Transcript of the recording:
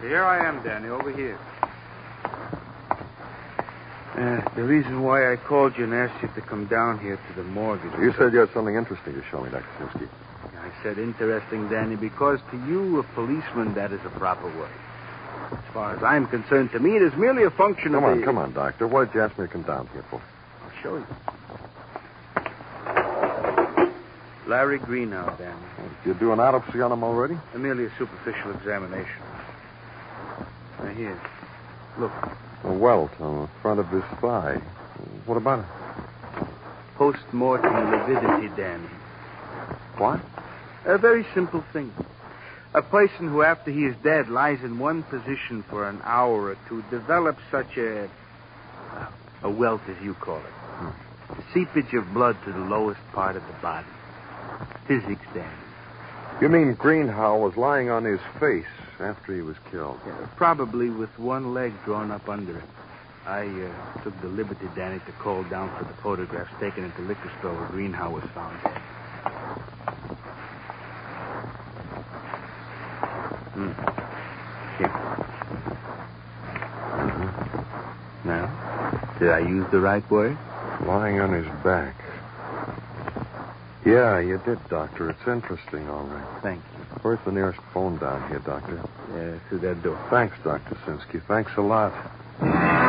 Here I am, Danny, over here. The reason why I called you and asked you to come down here to the morgue is... You said you had something interesting to show me, Dr. Sinsky. I said interesting, Danny, because to you, a policeman, that is a proper word. As far as I'm concerned, to me, it is merely a function of... Come on, Doctor. What did you ask me to come down here for? I'll show you. Larry Greenhow, Danny. Did you do an autopsy on him already? Merely a superficial examination. Right here. Look. A welt on the front of his thigh. What about it? Post-mortem lividity, Danny. What? A very simple thing. A person who, after he is dead, lies in one position for an hour or two develops such a welt, as you call it. The seepage of blood to the lowest part of the body. Physics, Danny. You mean Greenhow was lying on his face after he was killed? Yeah, probably with one leg drawn up under it. I took the liberty, Danny, to call down for the photographs taken at the liquor store where Greenhow was found dead. Here. Now, did I use the right word? Lying on his back. Yeah, you did, Doctor. It's interesting, all right. Thank you. Where's the nearest phone down here, Doctor? Through that door. Thanks, Dr. Sinsky. Thanks a lot.